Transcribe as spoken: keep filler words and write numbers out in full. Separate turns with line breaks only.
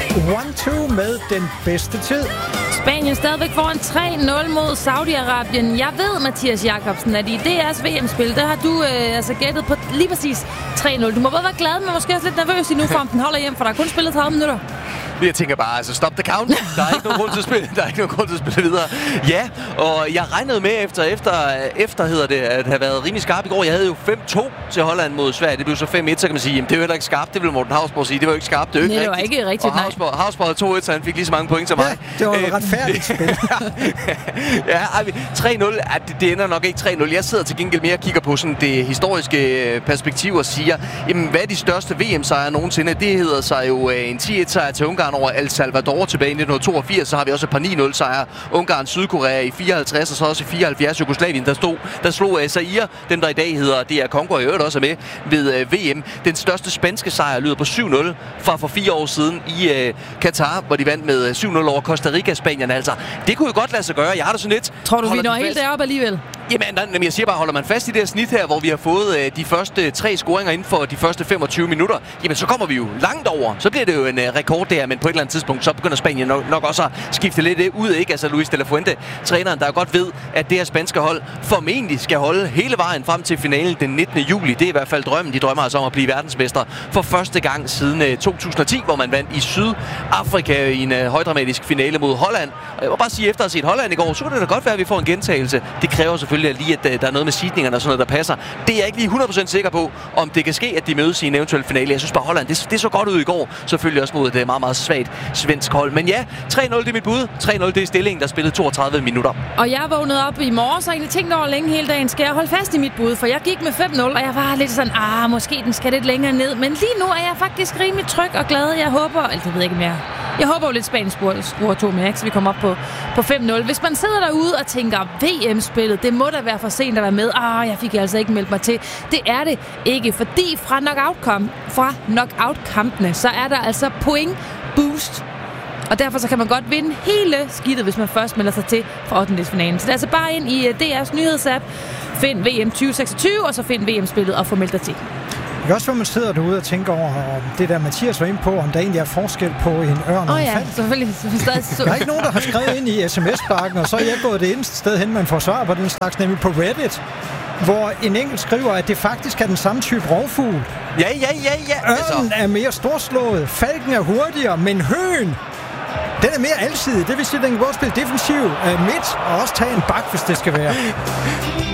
one two med den bedste tid.
Spanien stadigvæk foran tre nul mod Saudi-Arabien. Jeg ved, Mathias Jakobsen, at i D R's V M-spil, der har du øh, altså gættet på lige præcis tre nul. Du må både være glad, men måske også lidt nervøs endnu for, om den holder hjem, for der er kun spillet tredive minutter.
Jeg tænker bare, altså stop the count. Der er ikke nogen grund til at spille. Der er ikke nogen grund til at spille videre. Ja, og jeg regnede med efter, efter, efter hedder det, at have været rimelig skarp i går. Jeg havde jo fem to til Holland mod Sverige. Det blev så fem et, så kan man sige, jamen, det er jo heller ikke skarpt. Det ville Morten Hausborg sige. Det var jo ikke skarpt. Det var ikke
Nej,
rigtigt.
det var ikke rigtigt,
og Hausborg, Hausborg havde to et, så han fik lige så mange point som mig.
Ja, det var et retfærdigt spil.
Ja, tre nul, det, det ender nok ikke tre nul. Jeg sidder til gengæld mere og kigger på sådan det historiske perspektiv og siger, jamen, hvad er de største V M-sejre nogensinde? Det hedder sig jo en ti et sejr til Ungarn over El Salvador tilbage i nitten toogfirs, så har vi også et par ni nul sejre. Ungarn, Sydkorea i fireoghalvtreds, og så også i fireoghalvfjerds Jugoslavien, der stod, der slog Zaire, dem der i dag hedder D R Congo, og i øvrigt også er med ved uh, V M. Den største spanske sejr lyder på syv nul fra for fire år siden i uh, Katar, hvor de vandt med syv nul over Costa Rica, Spanien altså. Det kunne jo godt lade sig gøre. Jeg har det sådan lidt.
Tror du, vi når helt deroppe alligevel?
Jamen, jeg siger bare, holder man fast i det her snit her, hvor vi har fået øh, de første tre scoringer inden for de første femogtyve minutter, jamen så kommer vi jo langt over. Så bliver det jo en øh, rekord der, men på et eller andet tidspunkt, så begynder Spanien nok, nok også at skifte lidt ud, ikke? Altså Luis de la Fuente, træneren, der godt ved, at det her spanske hold formentlig skal holde hele vejen frem til finalen den nittende juli. Det er i hvert fald drømmen. De drømmer altså om at blive verdensmester for første gang siden øh, to tusind og ti, hvor man vandt i Sydafrika i en øh, højdramatisk finale mod Holland. Og jeg må bare sige, efter at have set Holland i går, så kan det da godt være, at vi får en gentagelse. Det kræver selvfølgelig lige, at der er noget med seedningerne og sådan noget, der passer. Det er jeg ikke lige hundrede procent sikker på, om det kan ske, at de mødes i en eventuel finale. Jeg synes bare, Holland, det, det så godt ud i går. Selvfølgelig også mod et meget, meget svagt svensk hold. Men ja, tre nul det er mit bud. tre nul det er stillingen, der spillede toogtredive minutter.
Og jeg vågnede op i morges og egentlig tænkte over længe hele dagen, skal jeg holde fast i mit bud? For jeg gik med fem nul, og jeg var lidt sådan, ah, måske den skal lidt længere ned. Men lige nu er jeg faktisk rimelig tryg og glad. Jeg håber, altså det ved jeg ikke mere. Jeg håber jo lidt Spanien skruer to mere, så vi kommer op på, på fem nul. Hvis man sidder derude og tænker, V M-spillet, det må da være for sent at være med. Ah, jeg fik altså ikke meldt mig til. Det er det ikke, fordi fra knockout-kamp, fra knockout-kampene, så er der altså point boost. Og derfor så kan man godt vinde hele skidtet, hvis man først melder sig til fra ottendedelsfinalen. Så det er altså bare ind i D R's nyhedsapp. Find V M tyve seksogtyve, og så find V M-spillet og få meldt dig til.
Det er også, hvor man sidder derude og tænker over om det der Mathias var inde på, om der egentlig er forskel på en ørn og
oh,
en
ja,
fald.
selvfølgelig. Der
er ikke nogen, der har skrevet ind i sms-bakken, og så er jeg gået det eneste sted hen, man får svar på den slags, nemlig på Reddit, hvor en enkelt skriver, at det faktisk er den samme type rovfugl.
Ja, ja, ja, ja.
Ørnen er mere storslået, falken er hurtigere, men høen, den er mere alsidig. Det vil sige, at den kan både spille defensiv, midt og også tage en bak, hvis det skal være.